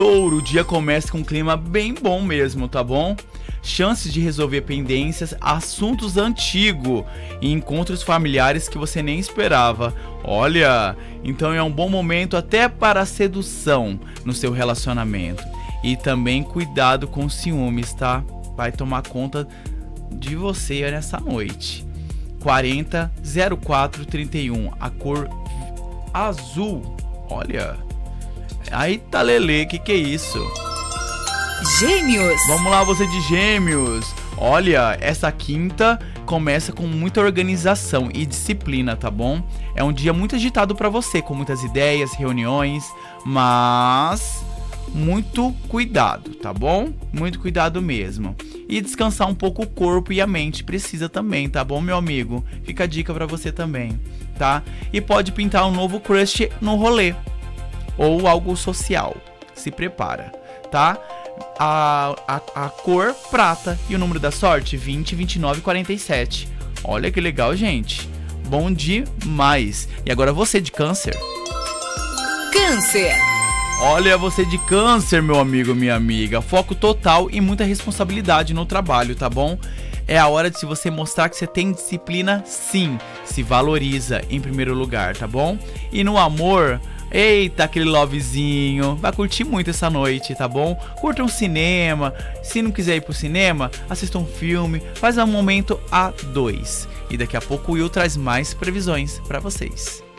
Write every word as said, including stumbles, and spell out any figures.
Touro, o dia começa com um clima bem bom mesmo, tá bom? Chances de resolver pendências, assuntos antigos e encontros familiares que você nem esperava. Olha, então é um bom momento até para a sedução no seu relacionamento. E também cuidado com ciúmes, tá? Vai tomar conta de você nessa noite. quarenta, zero quatro, trinta e um, a cor azul. Olha, aí tá Lelê, que que é isso? Gêmeos. Vamos lá, você de Gêmeos. Olha, essa quinta começa com muita organização e disciplina, tá bom? É um dia muito agitado pra você, com muitas ideias, reuniões, mas muito cuidado, tá bom? Muito cuidado mesmo. E descansar um pouco o corpo e a mente precisa também, tá bom, meu amigo? Fica a dica pra você também, tá? E pode pintar um novo crush no rolê ou algo social. Se prepara, tá? A, a, a cor prata e o número da sorte vinte, vinte e nove, quarenta e sete. Olha que legal, gente. Bom demais. E agora você de Câncer. Câncer. Olha, você de Câncer, meu amigo, minha amiga. Foco total e muita responsabilidade no trabalho, tá bom? É a hora de se você mostrar que você tem disciplina, sim. Se valoriza em primeiro lugar, tá bom? E no amor, eita, aquele lovezinho. Vai curtir muito essa noite, tá bom? Curta um cinema. Se não quiser ir pro cinema, assista um filme. Faz um momento a dois. E daqui a pouco o Will traz mais previsões pra vocês.